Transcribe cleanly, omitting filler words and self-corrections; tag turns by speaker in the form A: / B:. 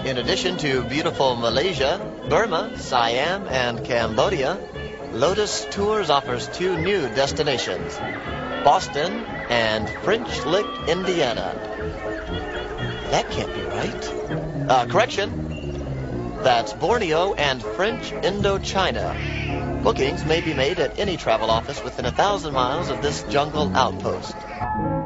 A: In addition to beautiful Malaysia, Burma, Siam, and Cambodia, Lotus Tours offers two new destinations, Boston and French Lick, Indiana. That can't be right. Correction. That's Borneo and French Indochina. Bookings may be made at any travel office within 1,000 miles of this jungle outpost.